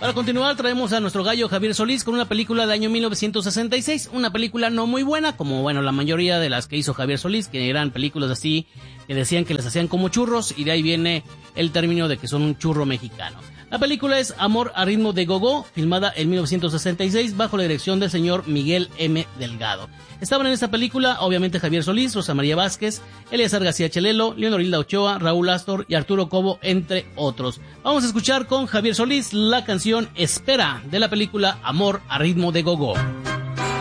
Para continuar, traemos a nuestro gallo Javier Solís con una película de año 1966, una película no muy buena, como bueno, la mayoría de las que hizo Javier Solís, que eran películas así, que decían que les hacían como churros, y de ahí viene el término de que son un churro mexicano. La película es Amor a ritmo de gogó, filmada en 1966 bajo la dirección del señor Miguel M. Delgado. Estaban en esta película, obviamente, Javier Solís, Rosa María Vázquez, Eleazar García Chelelo, Leonorilda Ochoa, Raúl Astor y Arturo Cobo, entre otros. Vamos a escuchar con Javier Solís la canción Espera de la película Amor a ritmo de gogó.